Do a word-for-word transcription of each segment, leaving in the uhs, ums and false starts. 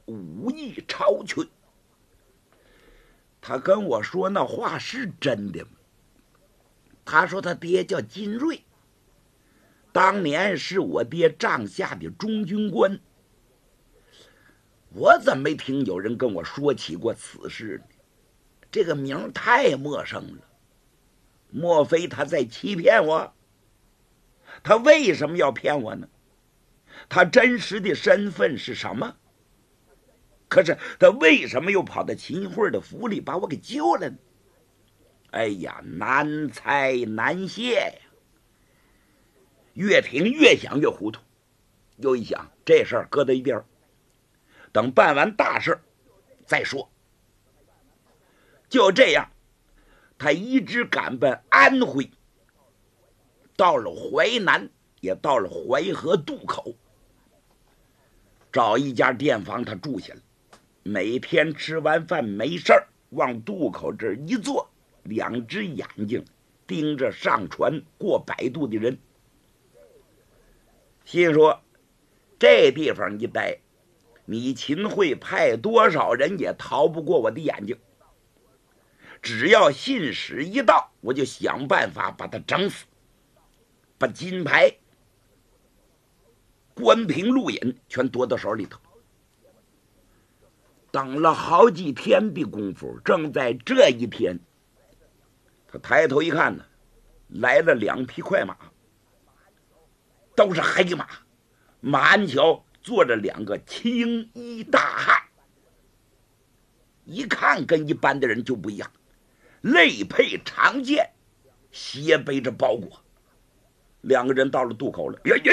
武艺超群。他跟我说那话是真的吗？他说他爹叫金瑞，当年是我爹帐下的中军官。我怎么没听有人跟我说起过此事呢？这个名太陌生了，莫非他在欺骗我？他为什么要骗我呢？他真实的身份是什么？可是他为什么又跑到秦桧的府里把我给救了呢？哎呀，难猜难解呀！越听越想越糊涂，又一想这事儿搁在一边，等办完大事再说。就这样，他一直赶奔安徽，到了淮南，也到了淮河渡口，找一家店房他住下了。每天吃完饭没事儿，往渡口这儿一坐，两只眼睛盯着上船过摆渡的人，心说这地方一待，你秦桧派多少人也逃不过我的眼睛。只要信使一到，我就想办法把他整死，把金牌、关平、陆隐全夺到手里头。等了好几天的功夫，正在这一天，他抬头一看呢，来了两匹快马，都是黑马，马鞍桥坐着两个青衣大汉，一看跟一般的人就不一样，肋佩长剑，斜背着包裹。两个人到了渡口了，呀呀！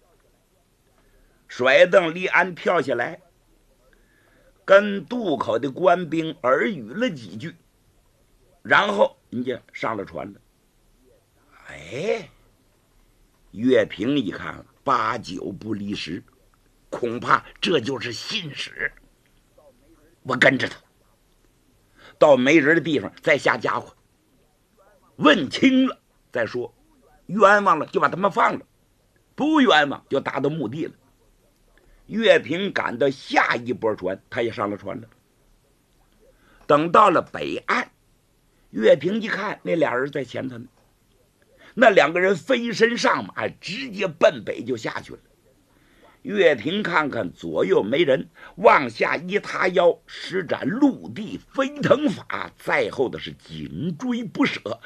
甩蹬离鞍跳下来，跟渡口的官兵耳语了几句，然后人家上了船了。哎，岳平一看，八九不离十，恐怕这就是信使。我跟着他到没人的地方再下家伙，问清了再说，冤枉了就把他们放了，不冤枉就达到目的了。岳平赶到下一波船，他也上了船了。等到了北岸，岳平一看那俩人在前头呢，那两个人飞身上马，直接奔北就下去了。岳平看看左右没人，往下一塌腰，施展陆地飞腾法，在后的是紧追不舍。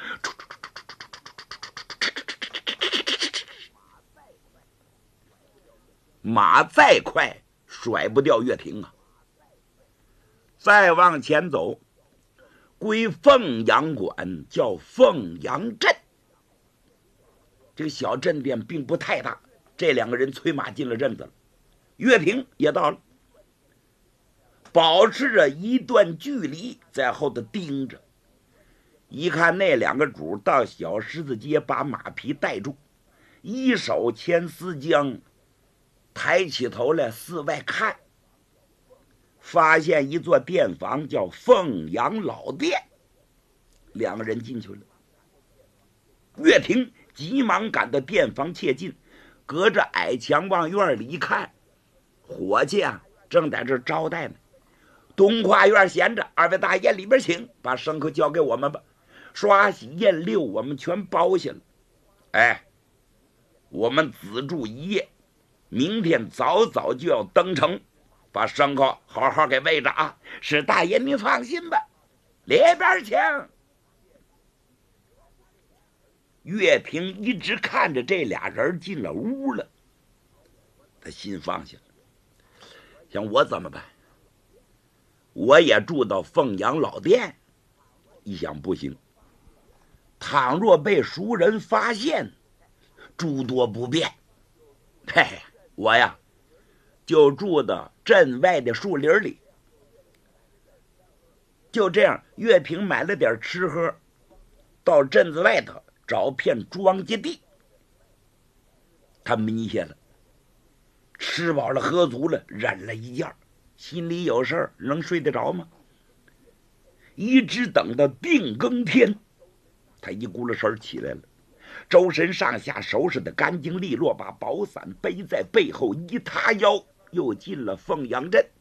马再快甩不掉岳平啊！再往前走，归凤阳管，叫凤阳镇。这个小镇店并不太大，这两个人催马进了镇子了，岳平也到了，保持着一段距离，在后头盯着。一看那两个主到小狮子街把马匹带住，一手牵丝缰，抬起头来四外看，发现一座店房叫凤阳老店，两个人进去了。岳平急忙赶到店房切近，隔着矮墙往院里一看，伙计啊正在这招待呢。东跨院闲着，二位大爷里边请，把牲口交给我们吧，刷洗验六我们全包下了。哎，我们只住一夜，明天早早就要登城，把牲口好好给喂着啊！是大爷您放心吧，里边请。岳平一直看着这俩人进了屋了，他心放下了。想我怎么办？我也住到凤阳老店。一想不行，倘若被熟人发现，诸多不便。嘿，我呀就住到镇外的树林里。就这样，岳平买了点吃喝，到镇子外头找片庄稼地，他迷下了，吃饱了喝足了，忍了一觉，心里有事儿，能睡得着吗？一直等到定更天，他一咕噜神起来了，周身上下收拾得干净利落，把宝伞背在背后，一塌腰，又进了凤阳镇。